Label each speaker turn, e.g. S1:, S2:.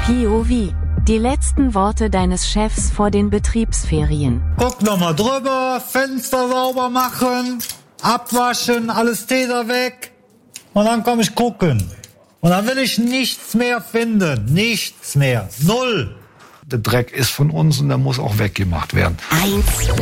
S1: POV. Die letzten Worte deines Chefs vor den Betriebsferien.
S2: Guck nochmal drüber, Fenster sauber machen, abwaschen, alles Teser weg. Und dann komm ich gucken. Und dann will ich nichts mehr finden. Nichts mehr. Null.
S3: Der Dreck ist von uns und der muss auch weggemacht werden.
S1: 1